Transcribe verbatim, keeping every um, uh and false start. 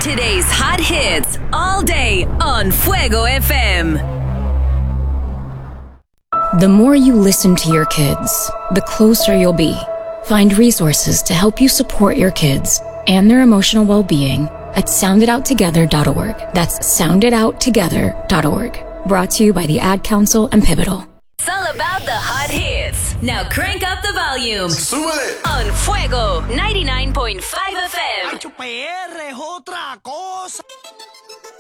Today's hot hits all day on Fuego F M. The more you listen to your kids, the closer you'll be. Find resources to help you support your kids and their emotional well-being at sound it out together dot org. That's sound it out together dot org. Brought to you by the Ad Council and Pivotal. It's all about the hot hits. Now crank up the volume. ¡Súbele! On Fuego ninety-nine point five F M. H P R es otra cosa.